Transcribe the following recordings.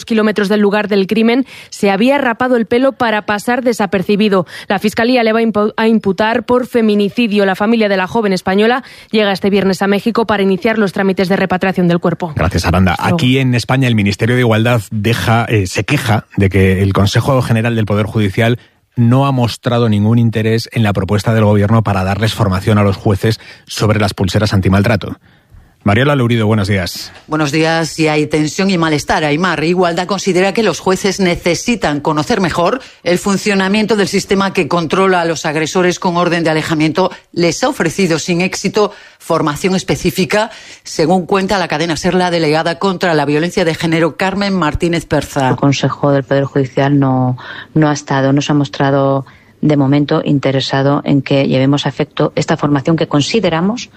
kilómetros del lugar del crimen, se había rapado el pelo para pasar desapercibido. La Fiscalía le va a imputar por feminicidio. La familia de la joven española llega este viernes a México para iniciar los trámites de repatriación del cuerpo. Gracias, Aranda. Aquí en España el Ministerio de Igualdad se queja de que el Consejo General del Poder Judicial no ha mostrado ningún interés en la propuesta del Gobierno para darles formación a los jueces sobre las pulseras antimaltrato. Mariola Lourido, buenos días. Buenos días. Si hay tensión y malestar, Aymar, Igualdad considera que los jueces necesitan conocer mejor el funcionamiento del sistema que controla a los agresores con orden de alejamiento. Les ha ofrecido sin éxito formación específica, según cuenta la cadena SER, la delegada contra la violencia de género, Carmen Martínez Perza. El Consejo del Poder Judicial no se ha mostrado de momento interesado en que llevemos a efecto esta formación que consideramos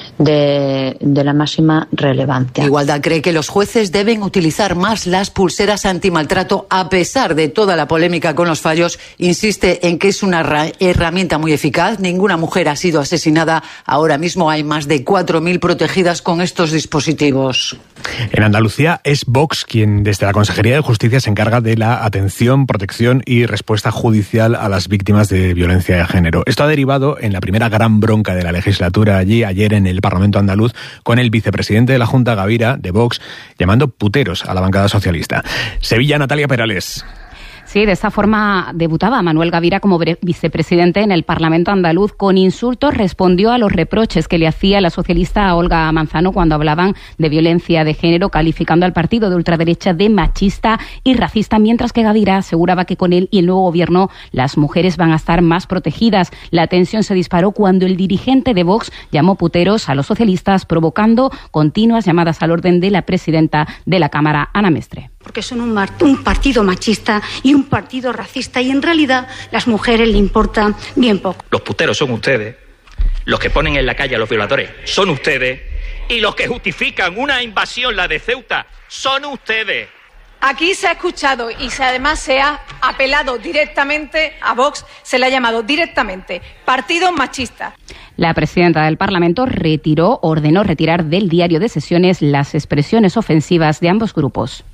de la máxima relevancia. Igualdad cree que los jueces deben utilizar más las pulseras antimaltrato a pesar de toda la polémica con los fallos. Insiste en que es una herramienta muy eficaz. Ninguna mujer ha sido asesinada. Ahora mismo hay más de 4.000 protegidas con estos dispositivos. En Andalucía es Vox quien desde la Consejería de Justicia se encarga de la atención, protección y respuesta judicial a las víctimas de violencia de género. Esto ha derivado en la primera gran bronca de la legislatura allí, ayer en el Parlamento andaluz, con el vicepresidente de la Junta, Gavira, de Vox, llamando puteros a la bancada socialista. Sevilla, Natalia Perales. Sí, de esta forma debutaba Manuel Gavira como vicepresidente en el Parlamento andaluz. Con insultos respondió a los reproches que le hacía la socialista Olga Manzano cuando hablaban de violencia de género, calificando al partido de ultraderecha de machista y racista, mientras que Gavira aseguraba que con él y el nuevo gobierno las mujeres van a estar más protegidas. La tensión se disparó cuando el dirigente de Vox llamó puteros a los socialistas, provocando continuas llamadas al orden de la presidenta de la Cámara, Ana Mestre. Porque son un partido machista y un partido racista, y en realidad las mujeres le importan bien poco. Los puteros son ustedes, los que ponen en la calle a los violadores son ustedes, y los que justifican una invasión, la de Ceuta, son ustedes. Aquí se ha escuchado y además se ha apelado directamente a Vox, se le ha llamado directamente partido machista. La presidenta del Parlamento ordenó retirar del diario de sesiones las expresiones ofensivas de ambos grupos.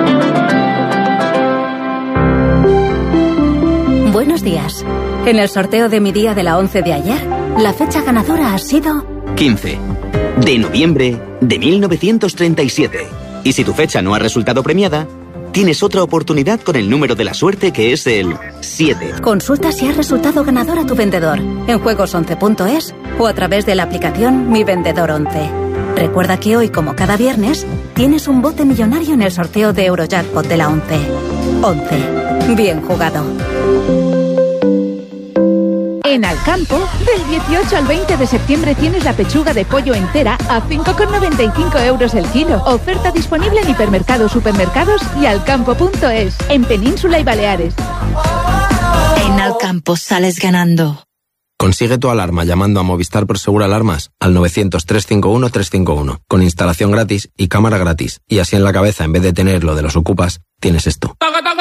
Buenos días. En el sorteo de mi día de la 11 de ayer, la fecha ganadora ha sido 15 de noviembre de 1937. Y si tu fecha no ha resultado premiada, tienes otra oportunidad con el número de la suerte, que es el 7. Consulta si ha resultado ganador a tu vendedor en juegos11.es o a través de la aplicación Mi Vendedor 11. Recuerda que hoy, como cada viernes, tienes un bote millonario en el sorteo de Eurojackpot de la 11. 11. Bien jugado. En Alcampo, del 18 al 20 de septiembre tienes la pechuga de pollo entera a 5,95 euros el kilo. Oferta disponible en hipermercados, supermercados y alcampo.es, en Península y Baleares. En Alcampo sales ganando. Consigue tu alarma llamando a Movistar Prosegur Alarmas al 900-351-351, con instalación gratis y cámara gratis. Y así en la cabeza, en vez de tener lo de los ocupas, tienes esto.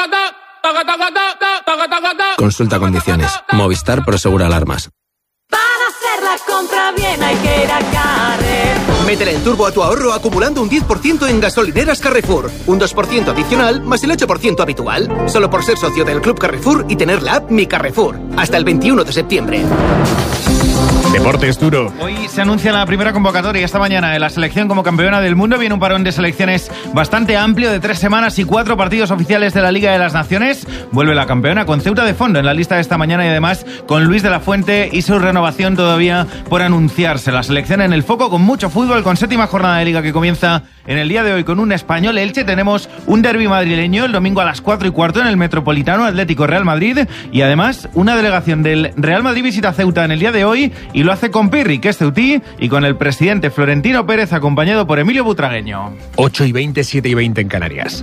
Consulta condiciones. Movistar Prosegur Alarmas. Para hacer la compra bien hay que ir a Carrefour. Métele el turbo a tu ahorro acumulando un 10% en gasolineras Carrefour. Un 2% adicional más el 8% habitual. Solo por ser socio del Club Carrefour y tener la app Mi Carrefour. Hasta el 21 de septiembre. Deportes duro. Hoy se anuncia la primera convocatoria esta mañana de la selección como campeona del mundo. Viene un parón de selecciones bastante amplio de 3 semanas y 4 partidos oficiales de la Liga de las Naciones. Vuelve la campeona con Ceuta de fondo en la lista de esta mañana y además con Luis de la Fuente y su renovación todavía por anunciarse. La selección en el foco con mucho fútbol, con 7ª jornada de Liga que comienza en el día de hoy con un Español Elche. Tenemos un derbi madrileño el domingo a las 4:15 en el Metropolitano, Atlético Real Madrid, y además una delegación del Real Madrid visita Ceuta en el día de hoy y lo hace con Pirri, que es ceutí, y con el presidente Florentino Pérez, acompañado por Emilio Butragueño. 8:20, 7:20 en Canarias.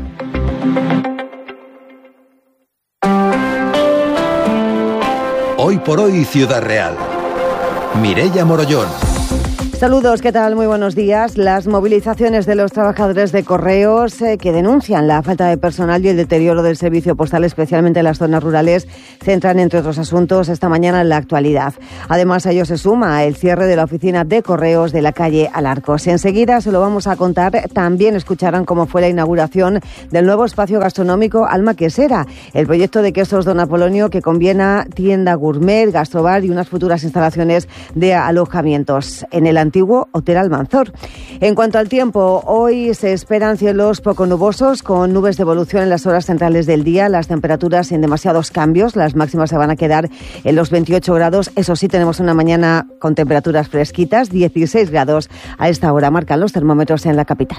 Hoy por hoy, Ciudad Real. Mireia Morollón. Saludos, ¿qué tal? Muy buenos días. Las movilizaciones de los trabajadores de Correos que denuncian la falta de personal y el deterioro del servicio postal, especialmente en las zonas rurales, centran, entre otros asuntos, esta mañana en la actualidad. Además, a ello se suma el cierre de la oficina de Correos de la calle Alarcos. Enseguida se lo vamos a contar. También escucharán cómo fue la inauguración del nuevo espacio gastronómico Alma Quesera, el proyecto de quesos Don Apolonio que combina tienda gourmet, gastrobar y unas futuras instalaciones de alojamientos en el antiguo Hotel Almanzor. En cuanto al tiempo, hoy se esperan cielos poco nubosos con nubes de evolución en las horas centrales del día, las temperaturas sin demasiados cambios, las máximas se van a quedar en los 28 grados. Eso sí, tenemos una mañana con temperaturas fresquitas, 16 grados a esta hora marcan los termómetros en la capital.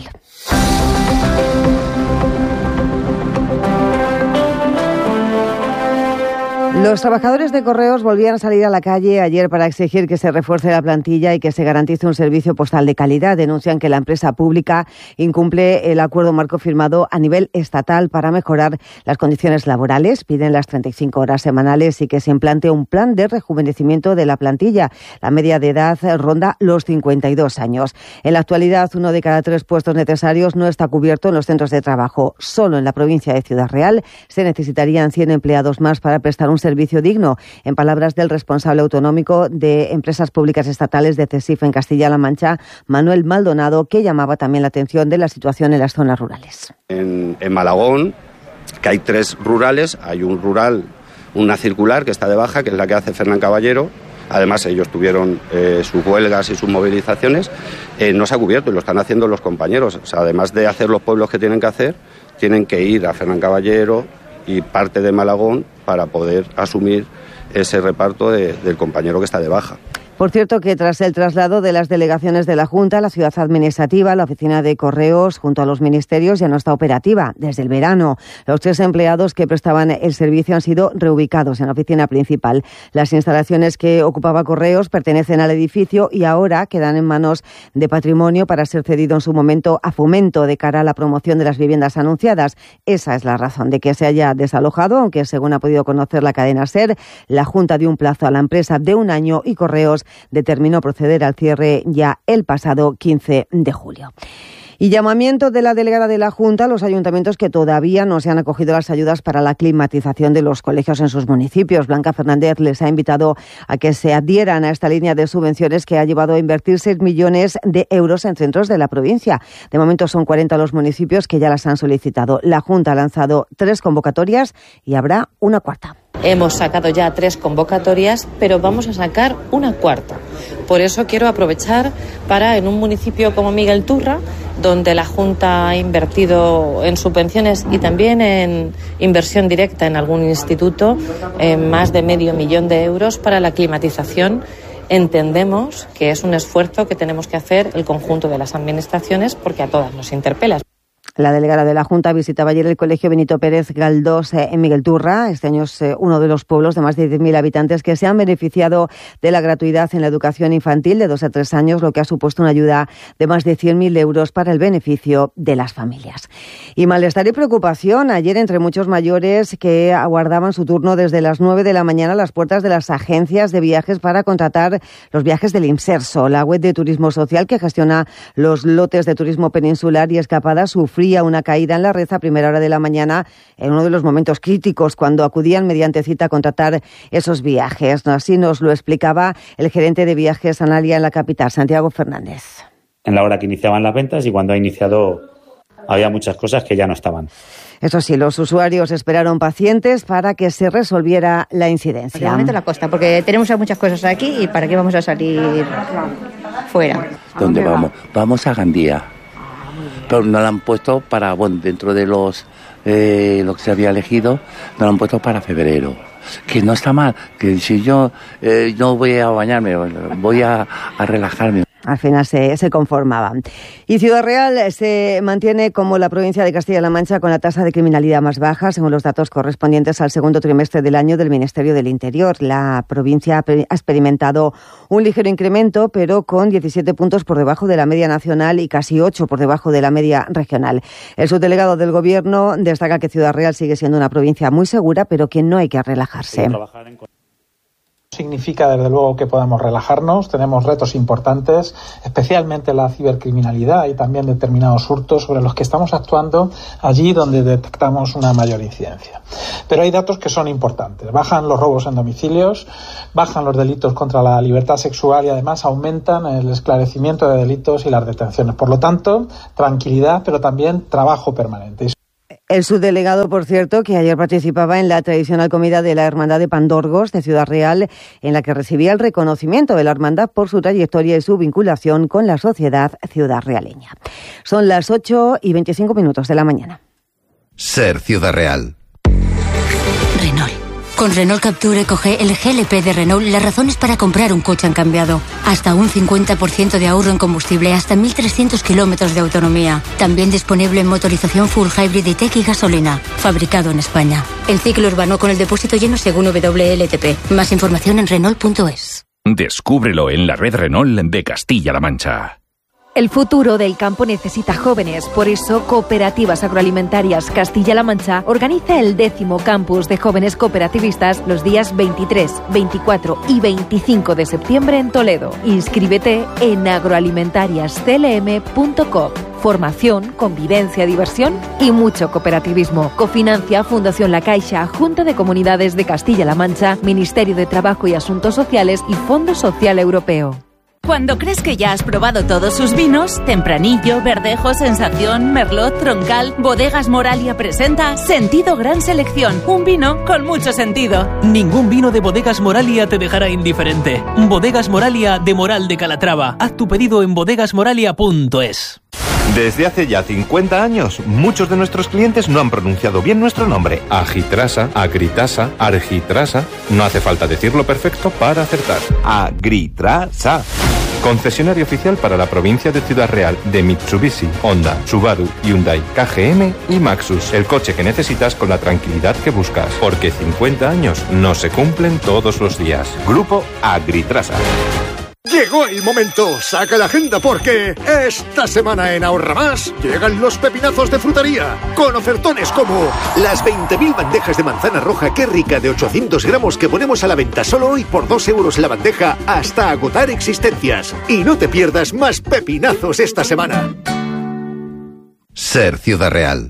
Los trabajadores de Correos volvían a salir a la calle ayer para exigir que se refuerce la plantilla y que se garantice un servicio postal de calidad. Denuncian que la empresa pública incumple el acuerdo marco firmado a nivel estatal para mejorar las condiciones laborales. Piden las 35 horas semanales y que se implante un plan de rejuvenecimiento de la plantilla. La media de edad ronda los 52 años. En la actualidad, 1 de cada 3 puestos necesarios no está cubierto en los centros de trabajo. Solo en la provincia de Ciudad Real se necesitarían 100 empleados más para prestar un servicio digno, en palabras del responsable autonómico de Empresas Públicas Estatales de CESIF en Castilla-La Mancha, Manuel Maldonado, que llamaba también la atención de la situación en las zonas rurales. En Malagón, que hay 3 rurales, hay un rural, una circular que está de baja, que es la que hace Fernán Caballero. Además, ellos tuvieron sus huelgas y sus movilizaciones. No se ha cubierto y lo están haciendo los compañeros. O sea, además de hacer los pueblos que tienen que hacer, tienen que ir a Fernán Caballero y parte de Malagón para poder asumir ese reparto del compañero que está de baja. Por cierto, que tras el traslado de las delegaciones de la Junta, la ciudad administrativa, la oficina de Correos, junto a los ministerios, ya no está operativa desde el verano. Los 3 empleados que prestaban el servicio han sido reubicados en la oficina principal. Las instalaciones que ocupaba Correos pertenecen al edificio y ahora quedan en manos de Patrimonio para ser cedido en su momento a Fomento de cara a la promoción de las viviendas anunciadas. Esa es la razón de que se haya desalojado, aunque según ha podido conocer la cadena SER, la Junta dio un plazo a la empresa de 1 año y Correos determinó proceder al cierre ya el pasado 15 de julio. Y llamamiento de la delegada de la Junta a los ayuntamientos que todavía no se han acogido a las ayudas para la climatización de los colegios en sus municipios. Blanca Fernández les ha invitado a que se adhieran a esta línea de subvenciones que ha llevado a invertir 6 millones de euros en centros de la provincia. De momento son 40 los municipios que ya las han solicitado. La Junta ha lanzado 3 convocatorias y habrá una cuarta. Hemos sacado ya 3 convocatorias, pero vamos a sacar una cuarta. Por eso quiero aprovechar para, en un municipio como Miguel Turra, donde la Junta ha invertido en subvenciones y también en inversión directa en algún instituto, más de 500.000 euros para la climatización. Entendemos que es un esfuerzo que tenemos que hacer el conjunto de las administraciones porque a todas nos interpela. La delegada de la Junta visitaba ayer el Colegio Benito Pérez Galdós en Miguel Turra. Este año es uno de los pueblos de más de 10.000 habitantes que se han beneficiado de la gratuidad en la educación infantil de 2 a 3 años, lo que ha supuesto una ayuda de más de 100.000 euros para el beneficio de las familias. Y malestar y preocupación ayer entre muchos mayores que aguardaban su turno desde las 9 de la mañana a las puertas de las agencias de viajes para contratar los viajes del Imserso. La web de turismo social que gestiona los lotes de turismo peninsular y escapadas sufría una caída en la red a primera hora de la mañana en uno de los momentos críticos cuando acudían mediante cita a contratar esos viajes. Así nos lo explicaba el gerente de viajes Analia en la capital, Santiago Fernández. En la hora que iniciaban las ventas y cuando ha iniciado había muchas cosas que ya no estaban. Eso sí, los usuarios esperaron pacientes para que se resolviera la incidencia. Realmente la costa, porque tenemos muchas cosas aquí y ¿para qué vamos a salir fuera? ¿Dónde vamos? Vamos a Gandía. Pero no la han puesto para, bueno, dentro de lo que se había elegido, no la han puesto para febrero. Que no está mal, que si yo no voy a bañarme, voy a relajarme. Al final se conformaban. Y Ciudad Real se mantiene como la provincia de Castilla-La Mancha con la tasa de criminalidad más baja, según los datos correspondientes al segundo trimestre del año del Ministerio del Interior. La provincia ha experimentado un ligero incremento, pero con 17 puntos por debajo de la media nacional y casi 8 por debajo de la media regional. El subdelegado del Gobierno destaca que Ciudad Real sigue siendo una provincia muy segura, pero que no hay que relajarse. Significa, desde luego, que podamos relajarnos. Tenemos retos importantes, especialmente la cibercriminalidad y también determinados hurtos sobre los que estamos actuando allí donde detectamos una mayor incidencia. Pero hay datos que son importantes. Bajan los robos en domicilios, bajan los delitos contra la libertad sexual y además aumentan el esclarecimiento de delitos y las detenciones. Por lo tanto, tranquilidad, pero también trabajo permanente. El subdelegado, por cierto, que ayer participaba en la tradicional comida de la Hermandad de Pandorgos de Ciudad Real, en la que recibía el reconocimiento de la hermandad por su trayectoria y su vinculación con la sociedad ciudadrealeña. Son las 8:25 de la mañana. Ser Ciudad Real. Renault. Con Renault Captur EcoG, el GLP de Renault, las razones para comprar un coche han cambiado. Hasta un 50% de ahorro en combustible, hasta 1.300 kilómetros de autonomía. También disponible en motorización full hybrid e-tech y gasolina. Fabricado en España. En ciclo urbano con el depósito lleno según WLTP. Más información en Renault.es. Descúbrelo en la red Renault de Castilla-La Mancha. El futuro del campo necesita jóvenes, por eso Cooperativas Agroalimentarias Castilla-La Mancha organiza el 10º campus de jóvenes cooperativistas los días 23, 24 y 25 de septiembre en Toledo. Inscríbete en agroalimentariasclm.com. Formación, convivencia, diversión y mucho cooperativismo. Cofinancia Fundación La Caixa, Junta de Comunidades de Castilla-La Mancha, Ministerio de Trabajo y Asuntos Sociales y Fondo Social Europeo. Cuando crees que ya has probado todos sus vinos, Tempranillo, Verdejo, Sensación, Merlot, Troncal, Bodegas Moralia presenta Sentido Gran Selección, un vino con mucho sentido. Ningún vino de Bodegas Moralia te dejará indiferente. Bodegas Moralia de Moral de Calatrava. Haz tu pedido en bodegasmoralia.es. Desde hace ya 50 años, muchos de nuestros clientes no han pronunciado bien nuestro nombre. Agitrasa, Agritasa, Argitrasa. No hace falta decirlo perfecto para acertar. Agritrasa. Concesionario oficial para la provincia de Ciudad Real de Mitsubishi, Honda, Subaru, Hyundai, KGM y Maxus. El coche que necesitas con la tranquilidad que buscas. Porque 50 años no se cumplen todos los días. Grupo Agritrasa. Llegó el momento, saca la agenda porque esta semana en Ahorra Más llegan los pepinazos de frutería con ofertones como las 20.000 bandejas de manzana roja Qué Rica de 800 gramos que ponemos a la venta solo hoy por 2 euros la bandeja hasta agotar existencias. Y no te pierdas más pepinazos esta semana. Ser Ciudad Real.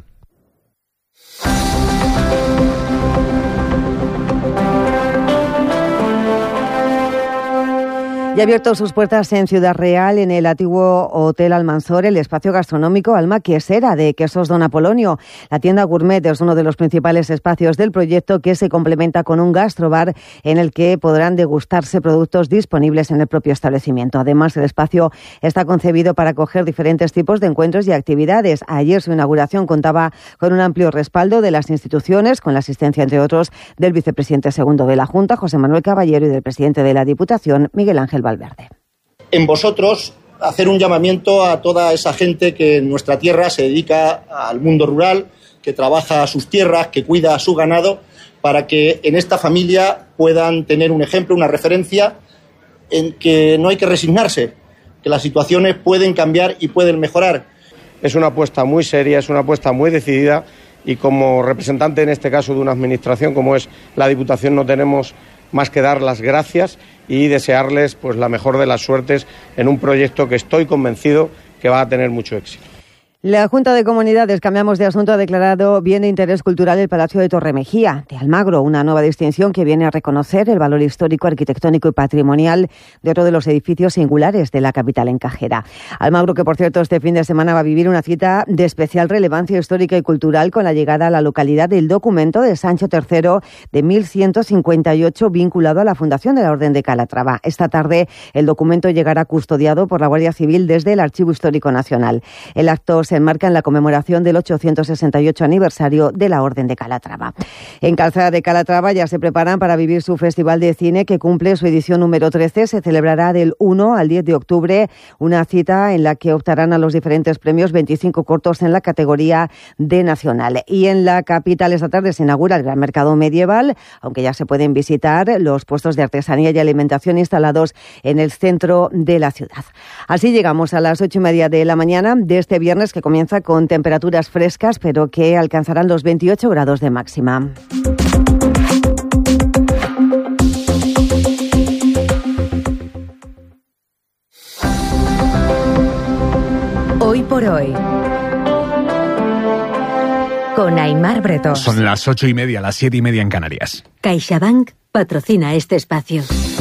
Ya ha abierto sus puertas en Ciudad Real, en el antiguo Hotel Almanzor, el espacio gastronómico Alma Quesera de Quesos Don Apolonio. La tienda gourmet es uno de los principales espacios del proyecto, que se complementa con un gastrobar en el que podrán degustarse productos disponibles en el propio establecimiento. Además, el espacio está concebido para acoger diferentes tipos de encuentros y actividades. Ayer su inauguración contaba con un amplio respaldo de las instituciones, con la asistencia, entre otros, del vicepresidente segundo de la Junta, José Manuel Caballero, y del presidente de la Diputación, Miguel Ángel Valverde. En vosotros hacer un llamamiento a toda esa gente que en nuestra tierra se dedica al mundo rural, que trabaja a sus tierras, que cuida a su ganado, para que en esta familia puedan tener un ejemplo, una referencia en que no hay que resignarse, que las situaciones pueden cambiar y pueden mejorar. Es una apuesta muy seria, es una apuesta muy decidida, y como representante en este caso de una administración como es la Diputación no tenemos más que dar las gracias y desearles pues la mejor de las suertes en un proyecto que estoy convencido que va a tener mucho éxito. La Junta de Comunidades, cambiamos de asunto, ha declarado bien de interés cultural el Palacio de Torremejía de Almagro, una nueva distinción que viene a reconocer el valor histórico, arquitectónico y patrimonial de otro de los edificios singulares de la capital encajera. Almagro, que por cierto este fin de semana va a vivir una cita de especial relevancia histórica y cultural con la llegada a la localidad del documento de Sancho III de 1158 vinculado a la fundación de la Orden de Calatrava. Esta tarde el documento llegará custodiado por la Guardia Civil desde el Archivo Histórico Nacional. El acto se enmarca en la conmemoración del 868 aniversario de la Orden de Calatrava. En Calzada de Calatrava ya se preparan para vivir su Festival de Cine, que cumple su edición número 13. Se celebrará del 1 al 10 de octubre, una cita en la que optarán a los diferentes premios 25 cortos en la categoría de nacional. Y en la capital esta tarde se inaugura el Gran Mercado Medieval, aunque ya se pueden visitar los puestos de artesanía y alimentación instalados en el centro de la ciudad. Así llegamos a las 8:30 de la mañana de este viernes, que comienza con temperaturas frescas, pero que alcanzarán los 28 grados de máxima. por hoy. Con Aimar Bretós. Son las 8:30, las 7:30 en Canarias. CaixaBank patrocina este espacio.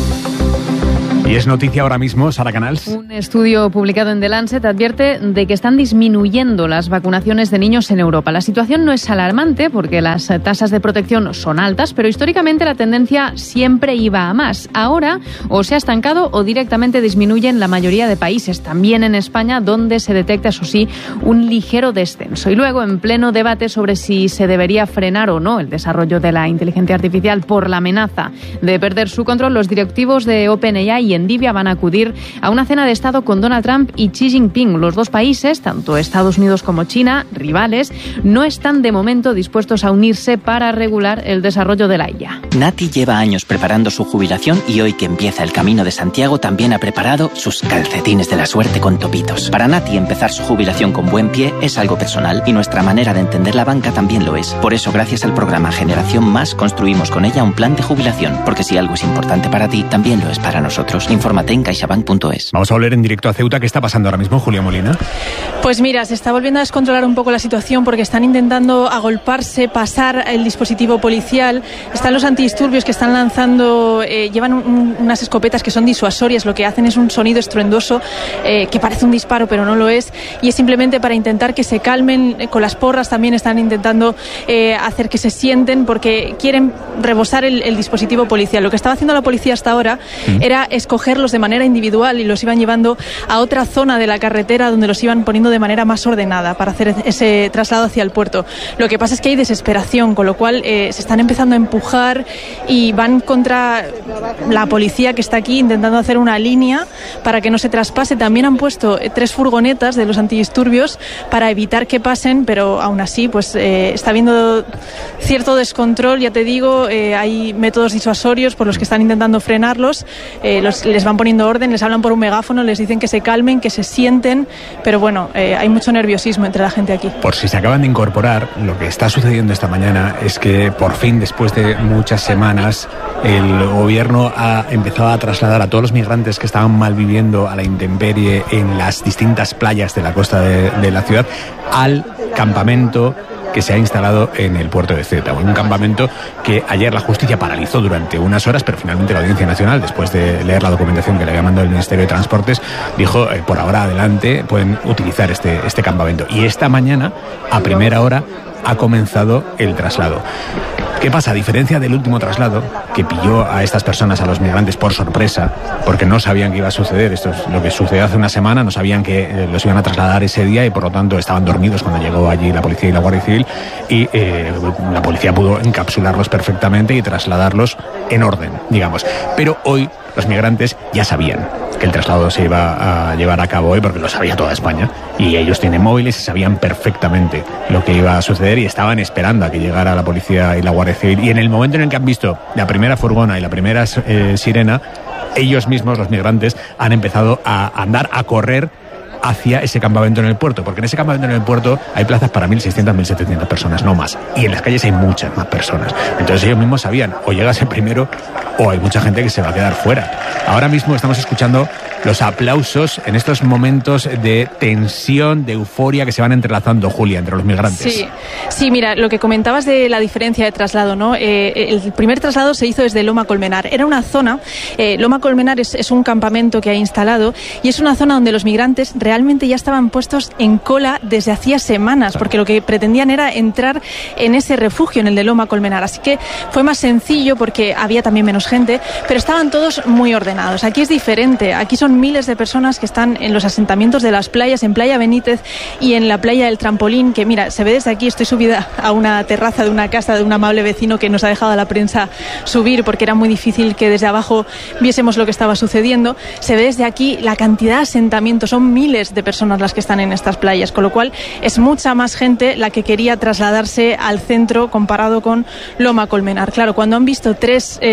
Y es noticia ahora mismo, Sara Canals. Un estudio publicado en The Lancet advierte de que están disminuyendo las vacunaciones de niños en Europa. La situación no es alarmante porque las tasas de protección son altas, pero históricamente la tendencia siempre iba a más. Ahora o se ha estancado o directamente disminuye en la mayoría de países, también en España, donde se detecta, eso sí, un ligero descenso. Y luego, en pleno debate sobre si se debería frenar o no el desarrollo de la inteligencia artificial por la amenaza de perder su control, los directivos de OpenAI y Nvidia van a acudir a una cena de Estado con Donald Trump y Xi Jinping. Los dos países, tanto Estados Unidos como China, rivales, no están de momento dispuestos a unirse para regular el desarrollo de la IA. Nati lleva años preparando su jubilación y hoy que empieza el Camino de Santiago también ha preparado sus calcetines de la suerte con topitos. Para Nati empezar su jubilación con buen pie es algo personal y nuestra manera de entender la banca también lo es. Por eso, gracias al programa Generación Más, construimos con ella un plan de jubilación, porque si algo es importante para ti, también lo es para nosotros. Infórmate en caixabank.es. Vamos a volver en directo a Ceuta. ¿Qué está pasando ahora mismo, Julia Molina? Pues mira, se está volviendo a descontrolar un poco la situación porque están intentando agolparse, pasar el dispositivo policial. Están los antidisturbios que están lanzando, llevan unas escopetas que son disuasorias. Lo que hacen es un sonido estruendoso que parece un disparo, pero no lo es. Y es simplemente para intentar que se calmen. Con las porras también están intentando hacer que se sienten porque quieren rebosar el dispositivo policial. Lo que estaba haciendo la policía hasta ahora era escogerlos de manera individual y los iban llevando a otra zona de la carretera donde los iban poniendo de manera más ordenada para hacer ese traslado hacia el puerto. Lo que pasa es que hay desesperación, con lo cual se están empezando a empujar y van contra la policía que está aquí intentando hacer una línea para que no se traspase. También han puesto 3 furgonetas de los antidisturbios para evitar que pasen, pero aún así pues está habiendo cierto descontrol, ya te digo, hay métodos disuasorios por los que están intentando frenarlos. Les van poniendo orden, les hablan por un megáfono, les dicen que se calmen, que se sienten, pero bueno, hay mucho nerviosismo entre la gente aquí. Por si se acaban de incorporar, lo que está sucediendo esta mañana es que por fin, después de muchas semanas, el gobierno ha empezado a trasladar a todos los migrantes que estaban malviviendo a la intemperie en las distintas playas de la costa de la ciudad al campamento que se ha instalado en el puerto de Ceuta. Un campamento que ayer la justicia paralizó durante unas horas, pero finalmente la Audiencia Nacional, después de leer la documentación que le había mandado el Ministerio de Transportes, dijo, por ahora adelante, pueden utilizar este campamento. Y esta mañana, a primera hora, ha comenzado el traslado. ¿Qué pasa? A diferencia del último traslado, que pilló a estas personas, a los migrantes, por sorpresa, porque no sabían que iba a suceder, esto es lo que sucedió hace una semana, no sabían que los iban a trasladar ese día y por lo tanto estaban dormidos cuando llegó allí la policía y la Guardia Civil y la policía pudo encapsularlos perfectamente y trasladarlos en orden, digamos. Pero hoy los migrantes ya sabían que el traslado se iba a llevar a cabo hoy porque lo sabía toda España y ellos tienen móviles y sabían perfectamente lo que iba a suceder y estaban esperando a que llegara la policía y la Guardia Civil, y en el momento en el que han visto la primera furgona y la primera sirena, ellos mismos, los migrantes, han empezado a andar, a correr hacia ese campamento en el puerto, porque en ese campamento en el puerto hay plazas para 1.600, 1.700 personas, no más, y en las calles hay muchas más personas. Entonces ellos mismos sabían, o llegas el primero o hay mucha gente que se va a quedar fuera. Ahora mismo estamos escuchando los aplausos en estos momentos de tensión, de euforia que se van entrelazando, Julia, entre los migrantes. Sí, mira, lo que comentabas de la diferencia de traslado, ¿no? El primer traslado se hizo desde Loma Colmenar. Era una zona, Loma Colmenar es un campamento que ha instalado y es una zona donde los migrantes realmente ya estaban puestos en cola desde hacía semanas, porque lo que pretendían era entrar en ese refugio, en el de Loma Colmenar. Así que fue más sencillo porque había también menos gente, pero estaban todos muy ordenados. Aquí es diferente, aquí son miles de personas que están en los asentamientos de las playas, en Playa Benítez y en la playa del Trampolín, que mira, se ve desde aquí. Estoy subida a una terraza de una casa de un amable vecino que nos ha dejado a la prensa subir porque era muy difícil que desde abajo viésemos lo que estaba sucediendo. Se ve desde aquí la cantidad de asentamientos, son miles de personas las que están en estas playas, con lo cual es mucha más gente la que quería trasladarse al centro comparado con Loma Colmenar. Claro, cuando han visto 3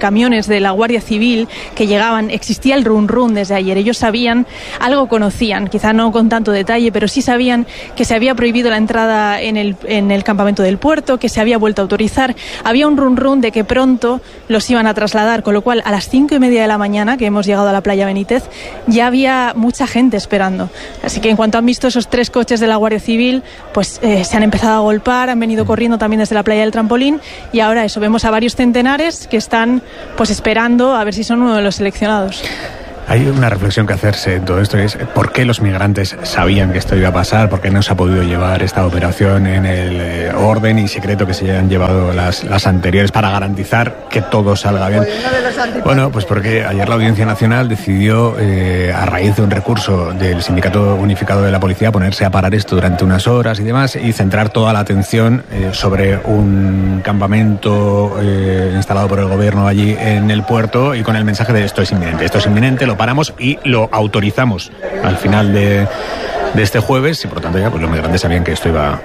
camiones de la Guardia Civil que llegaban. Existía el run run desde ayer. Ellos sabían, algo conocían, quizá no con tanto detalle, pero sí sabían que se había prohibido la entrada en el campamento del puerto, que se había vuelto a autorizar. Había un run run de que pronto los iban a trasladar, con lo cual a las 5:30 de la mañana, que hemos llegado a la playa Benítez, ya había mucha gente esperando. Así que en cuanto han visto esos 3 coches de la Guardia Civil, pues se han empezado a golpar, han venido corriendo también desde la playa del Trampolín, y ahora eso, vemos a varios centenares que están pues esperando a ver si son uno de los seleccionados. Hay una reflexión que hacerse en todo esto, es ¿por qué los migrantes sabían que esto iba a pasar? ¿Por qué no se ha podido llevar esta operación en el orden y secreto que se han llevado las anteriores para garantizar que todo salga bien? Bueno, pues porque ayer la Audiencia Nacional decidió, a raíz de un recurso del Sindicato Unificado de la Policía, ponerse a parar esto durante unas horas y demás, y centrar toda la atención sobre un campamento instalado por el gobierno allí en el puerto, y con el mensaje de esto es inminente, lo paramos y lo autorizamos al final de este jueves, y por lo tanto ya pues los migrantes sabían que esto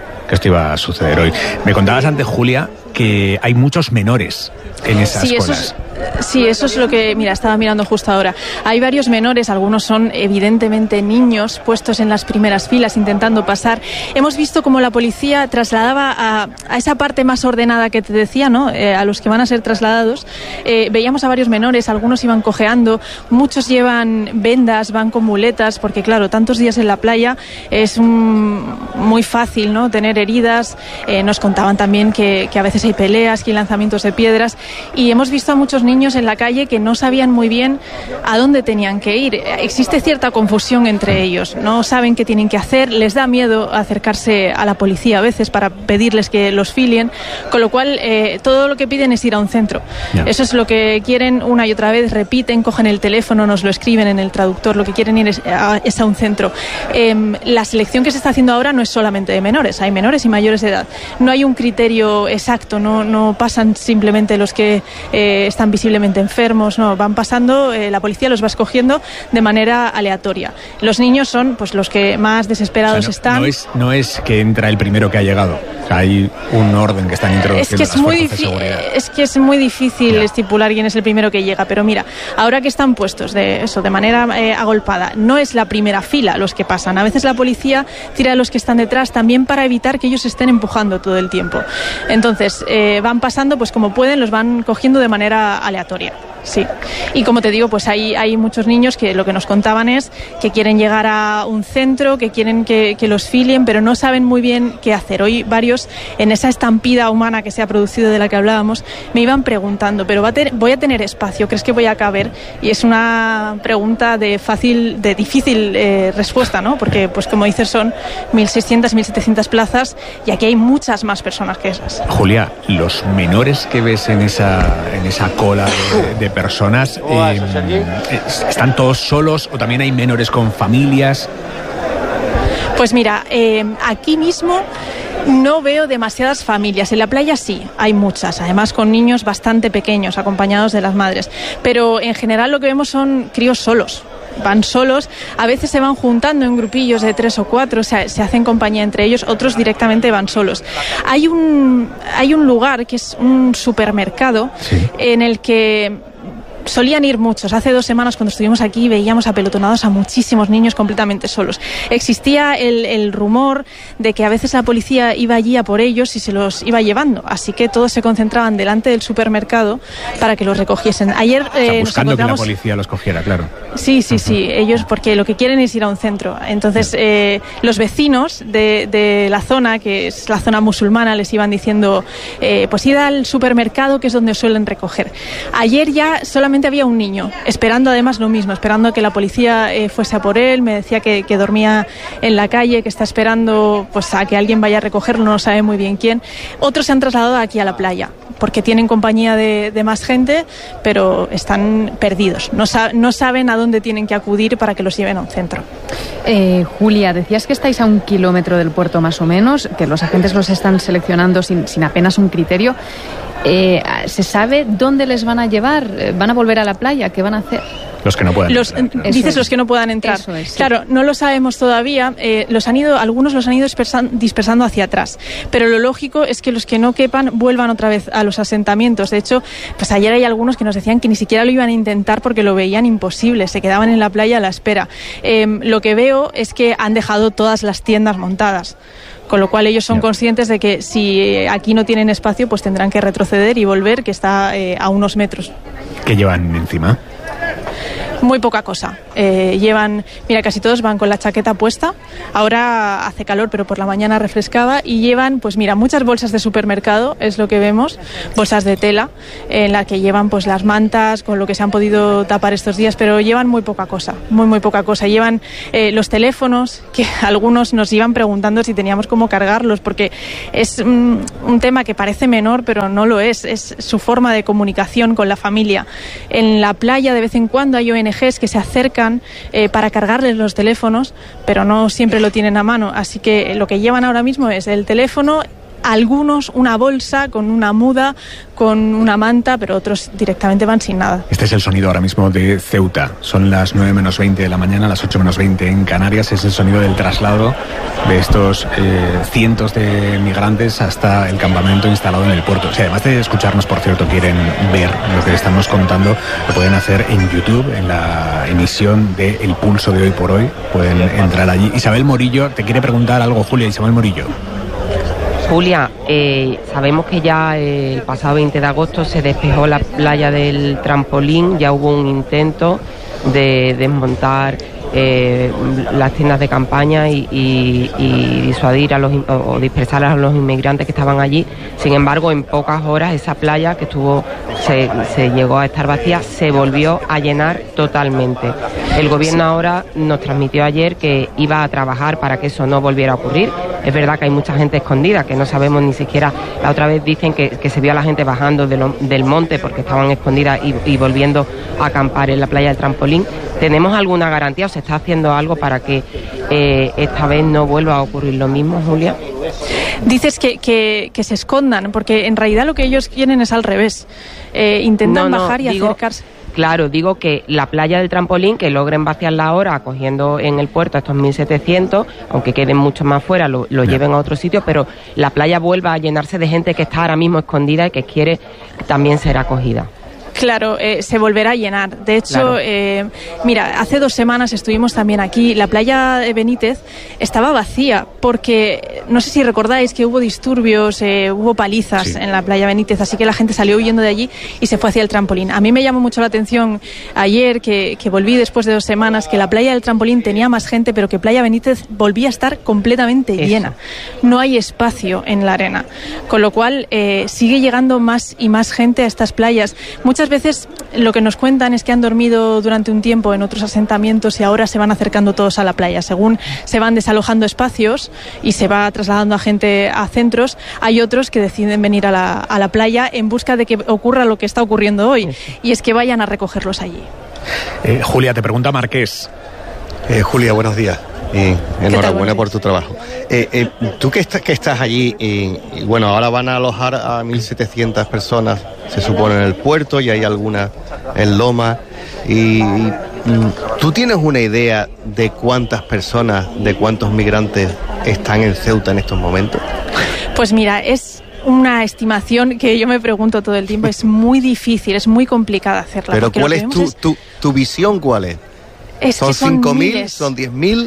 iba a suceder hoy. Me contabas antes, Julia, que hay muchos menores en esas colas. Sí, eso es lo que, estaba mirando justo ahora. Hay varios menores, algunos son evidentemente niños puestos en las primeras filas intentando pasar. Hemos visto cómo la policía trasladaba a esa parte más ordenada que te decía, ¿no? A los que van a ser trasladados. Veíamos a varios menores, algunos iban cojeando, muchos llevan vendas, van con muletas, porque claro, tantos días en la playa es muy fácil, ¿no?, tener heridas. Nos contaban también que a veces hay peleas, que hay lanzamientos de piedras, y hemos visto a muchos niños en la calle que no sabían muy bien a dónde tenían que ir. Existe cierta confusión entre ellos, no saben qué tienen que hacer, les da miedo acercarse a la policía a veces para pedirles que los filien, con lo cual todo lo que piden es ir a un centro. Eso es lo que quieren una y otra vez, repiten, cogen el teléfono, nos lo escriben en el traductor, lo que quieren ir es a un centro. La selección que se está haciendo ahora no es solamente de menores, hay menores y mayores de edad. No hay un criterio exacto, no pasan simplemente los que están visiblemente enfermos, no, van pasando, la policía los va escogiendo de manera aleatoria. Los niños son pues los que más desesperados están. No es que entra el primero que ha llegado, o sea, hay un orden que están introduciendo las fuerzas de seguridad. Es que es muy difícil estipular quién es el primero que llega, pero mira, ahora que están puestos de manera agolpada, no es la primera fila los que pasan. A veces la policía tira a los que están detrás también para evitar que ellos estén empujando todo el tiempo. Entonces, van pasando pues como pueden, los van cogiendo de manera aleatoria. Sí, y como te digo, pues hay muchos niños que lo que nos contaban es que quieren llegar a un centro, que quieren que los filien, pero no saben muy bien qué hacer. Hoy varios, en esa estampida humana que se ha producido de la que hablábamos, me iban preguntando, pero ¿voy a tener espacio? ¿Crees que voy a caber? Y es una pregunta de difícil respuesta, ¿no? Porque, pues como dices, son 1.600, 1.700 plazas, y aquí hay muchas más personas que esas. Julia, los menores que ves en esa cola de personas, ¿están todos solos o también hay menores con familias? Pues mira, aquí mismo no veo demasiadas familias. En la playa sí, hay muchas, además con niños bastante pequeños, acompañados de las madres. Pero en general lo que vemos son críos solos. Van solos, a veces se van juntando en grupillos de 3 o 4, o sea, se hacen compañía entre ellos, otros directamente van solos. Hay un lugar que es un supermercado, sí, en el que solían ir muchos. Hace 2 semanas cuando estuvimos aquí veíamos apelotonados a muchísimos niños completamente solos. Existía el rumor de que a veces la policía iba allí a por ellos y se los iba llevando, así que todos se concentraban delante del supermercado para que los recogiesen. Ayer buscando que la policía los cogiera, claro. Sí, ellos porque lo que quieren es ir a un centro. Entonces los vecinos de la zona, que es la zona musulmana, les iban diciendo pues id al supermercado, que es donde suelen recoger. Ayer ya solamente había un niño, esperando además lo mismo, esperando a que la policía fuese a por él. Me decía que dormía en la calle, que está esperando pues a que alguien vaya a recogerlo, no sabe muy bien quién. Otros se han trasladado aquí a la playa, porque tienen compañía de más gente, pero están perdidos. No saben a dónde tienen que acudir para que los lleven a un centro. Julia, decías que estáis a 1 kilómetro del puerto más o menos, que los agentes los están seleccionando sin apenas un criterio. ¿Se sabe dónde les van a llevar? ¿Van a volver a la playa? ¿Qué van a hacer? Los que no puedan entrar. Dices los que no puedan entrar. Eso es, sí. Claro, no lo sabemos todavía. Algunos los han ido dispersando hacia atrás. Pero lo lógico es que los que no quepan vuelvan otra vez a los asentamientos. De hecho, pues ayer hay algunos que nos decían que ni siquiera lo iban a intentar porque lo veían imposible. Se quedaban en la playa a la espera. Lo que veo es que han dejado todas las tiendas montadas. Con lo cual ellos son conscientes de que si aquí no tienen espacio, pues tendrán que retroceder y volver, que está a unos metros. ¿Qué llevan encima? Muy poca cosa. Mira, casi todos van con la chaqueta puesta. Ahora hace calor, pero por la mañana refrescaba. Y llevan, pues mira, muchas bolsas de supermercado, es lo que vemos. Bolsas de tela, en la que llevan pues las mantas, con lo que se han podido tapar estos días. Pero llevan muy poca cosa, muy poca cosa. Llevan los teléfonos, que algunos nos iban preguntando si teníamos cómo cargarlos, porque es un tema que parece menor, pero no lo es. Es su forma de comunicación con la familia. En la playa, de vez en cuando, hay ONGs que se acercan para cargarles los teléfonos, pero no siempre lo tienen a mano, así que lo que llevan ahora mismo es el teléfono, algunos una bolsa con una muda, con una manta, pero otros directamente van sin nada. Este es el sonido ahora mismo de Ceuta. Son las 9 menos 20 de la mañana, las 8 menos 20 en Canarias. Es el sonido del traslado de estos cientos de migrantes hasta el campamento instalado en el puerto. Si además de escucharnos, por cierto, quieren ver lo que estamos contando, lo pueden hacer en YouTube, en la emisión de El Pulso de Hoy por Hoy. Pueden entrar allí. Isabel Morillo te quiere preguntar algo, Julia. Isabel Morillo. Julia, sabemos que ya el pasado 20 de agosto se despejó la playa del Trampolín, ya hubo un intento de desmontar las tiendas de campaña y disuadir o dispersar a los inmigrantes que estaban allí. Sin embargo, en pocas horas esa playa que se llegó a estar vacía se volvió a llenar totalmente. El gobierno ahora nos transmitió ayer que iba a trabajar para que eso no volviera a ocurrir. Es verdad que hay mucha gente escondida, que no sabemos ni siquiera. La otra vez dicen que se vio a la gente bajando del monte porque estaban escondidas y volviendo a acampar en la playa del Trampolín. ¿Tenemos alguna garantía o se está haciendo algo para que esta vez no vuelva a ocurrir lo mismo, Julia? Dices que se escondan, porque en realidad lo que ellos quieren es al revés. Intentan bajar y acercarse. Claro, digo que la playa del Trampolín, que logren vaciarla ahora acogiendo en el puerto a estos 1.700, aunque queden mucho más fuera, lo lleven a otro sitio, pero la playa vuelva a llenarse de gente que está ahora mismo escondida y que quiere también ser acogida. Claro, se volverá a llenar. De hecho, claro. Mira, hace 2 semanas estuvimos también aquí. La playa de Benítez estaba vacía porque, no sé si recordáis que hubo disturbios, hubo palizas en la playa Benítez, así que la gente salió huyendo de allí y se fue hacia el Trampolín. A mí me llamó mucho la atención ayer que volví después de 2 semanas, que la playa del Trampolín tenía más gente, pero que playa Benítez volvía a estar completamente llena. No hay espacio en la arena, con lo cual sigue llegando más y más gente a estas playas. Muchas veces lo que nos cuentan es que han dormido durante un tiempo en otros asentamientos y ahora se van acercando todos a la playa. Según se van desalojando espacios y se va trasladando a gente a centros, hay otros que deciden venir a la playa en busca de que ocurra lo que está ocurriendo hoy, y es que vayan a recogerlos allí. Julia, te pregunta Marqués. Julia, buenos días. Enhorabuena por tu trabajo. Tú que estás allí, y bueno, ahora van a alojar a 1.700 personas, se supone, en el puerto, y hay algunas en Loma. Y ¿tú tienes una idea de cuántas personas, de cuántos migrantes están en Ceuta en estos momentos? Pues mira, es una estimación que yo me pregunto todo el tiempo. Es muy difícil, es muy complicada hacerla. Pero ¿cuál es tu visión? ¿Cuál es? ¿Son 5.000? ¿Son 10.000?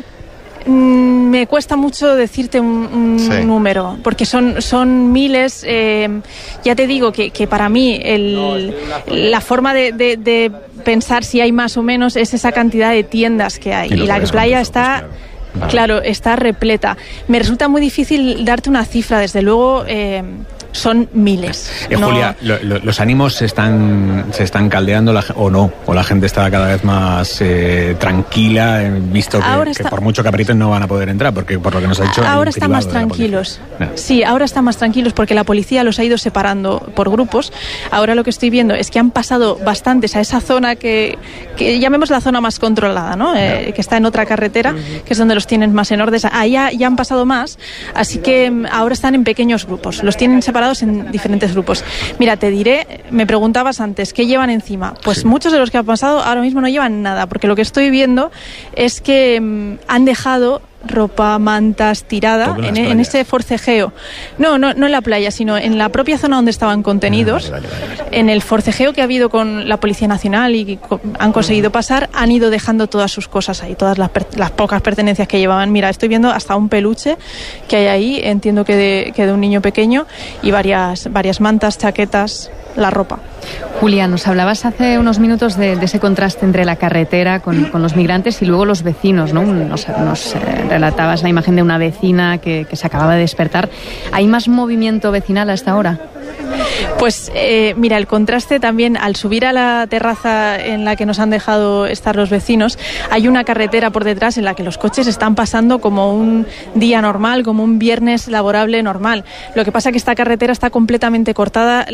Me cuesta mucho decirte un número, porque son miles. Ya te digo que para mí la forma de pensar si hay más o menos es esa cantidad de tiendas que hay. Y la playa está... Claro, está repleta. Me resulta muy difícil darte una cifra, desde luego. Son miles. Julia, ¿los ánimos se están caldeando o no? ¿O la gente está cada vez más tranquila, visto que por mucho que aprieten no van a poder entrar? Porque por lo que nos ha dicho... Ahora están más tranquilos. Sí, ahora están más tranquilos porque la policía los ha ido separando por grupos. Ahora lo que estoy viendo es que han pasado bastantes a esa zona que llamemos la zona más controlada, ¿no? Que está en otra carretera, que es donde los tienen más en orden. Ahí ya han pasado más, así que ahora están en pequeños grupos. Los tienen separados separados en diferentes grupos. Mira, te diré, me preguntabas antes, ¿qué llevan encima? Pues muchos de los que han pasado ahora mismo no llevan nada, porque lo que estoy viendo es que han dejado ropa, mantas, tirada en ese forcejeo. No en la playa, sino en la propia zona donde estaban contenidos. Vale. En el forcejeo que ha habido con la Policía Nacional y han conseguido pasar, han ido dejando todas sus cosas ahí, todas las pocas pertenencias que llevaban. Mira, estoy viendo hasta un peluche que hay ahí, entiendo que de un niño pequeño, y varias mantas, chaquetas, la ropa. Julia, nos hablabas hace unos minutos de ese contraste entre la carretera con los migrantes y luego los vecinos, ¿no? Nos relatabas la imagen de una vecina que se acababa de despertar. ¿Hay más movimiento vecinal hasta ahora? Pues mira, el contraste también, al subir a la terraza en la que nos han dejado estar los vecinos, hay una carretera por detrás en la que los coches están pasando como un día normal, como un viernes laborable normal. Lo que pasa es que esta carretera está completamente cortada.